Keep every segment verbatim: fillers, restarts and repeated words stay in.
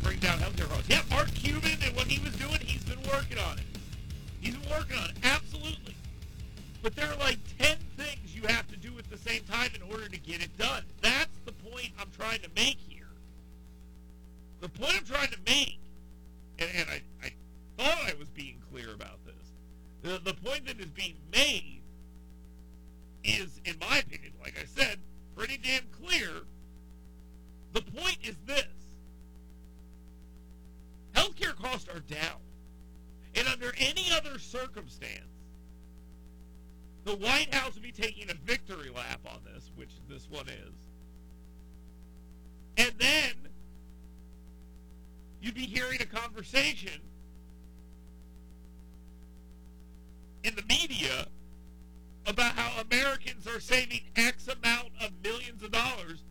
bring down healthcare costs. Yeah, Mark Cuban and what he was doing, he's been working on it. He's been working on it, absolutely. But there are like ten things you have to do at the same time in order to get it done. That's the point I'm trying to make here. The point I'm trying to make, and, and I, I thought I was being clear about this, the, the point that is being made is, in my opinion, like I said, pretty damn clear. The point is this. Healthcare costs are down. And under any other circumstance, the White House would be taking a victory lap on this, which this one is. And then you'd be hearing a conversation in the media about how Americans are saving X amount of millions of dollars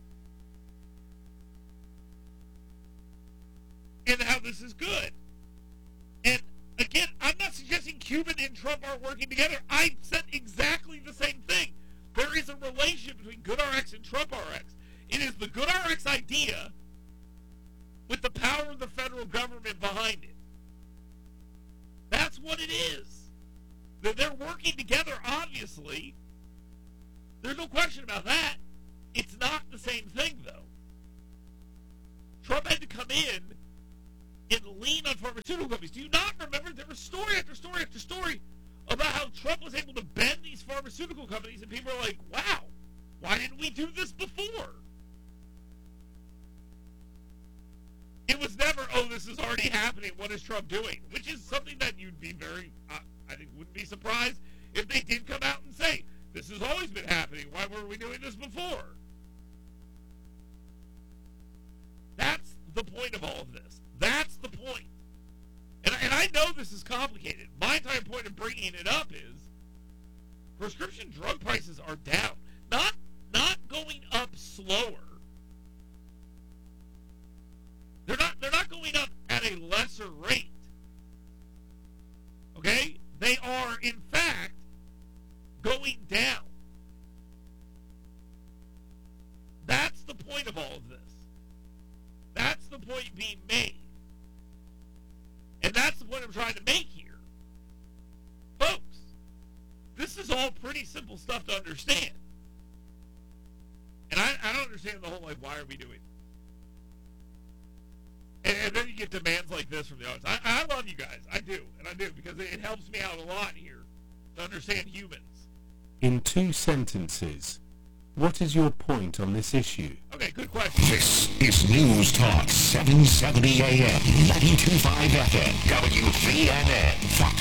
and how this is good. And again, I'm not suggesting Cuban and Trump aren't working together. I said exactly the same thing. There is a relationship between GoodRx and TrumpRx. It is the GoodRx idea with the power of the federal government behind it. That's what it is. They're working together, obviously. There's no question about that. It's not the same thing, though. Trump had to come in and lean on pharmaceutical companies. Do you not remember there was story after story after story about how Trump was able to bend these pharmaceutical companies, and people are like, wow, why didn't we do this before? It was never, oh, this is already happening, what is Trump doing? Which is something that you'd be very, uh, I think, wouldn't be surprised if they did come out and say, this has always been happening, why weren't we doing this before? That's the point of all of this. That's the point. And, and I know this is complicated. My entire point of bringing it up is prescription drug prices are down. Not, not going up slower. They're not, they're not going up at a lesser rate. Okay? They are, in fact, going down. That's the point of all of this. That's the point being made. And that's the point I'm trying to make here. Folks, this is all pretty simple stuff to understand. And I, I don't understand the whole, like, why are we doing it? And, and then you get demands like this from the audience. I, I love you guys. I do. And I do, because it, it helps me out a lot here to understand humans. In two sentences, what is your point on this issue? Okay, good question. This is News Talk seven seventy A M, ninety-two point five F M, W V N N, Fox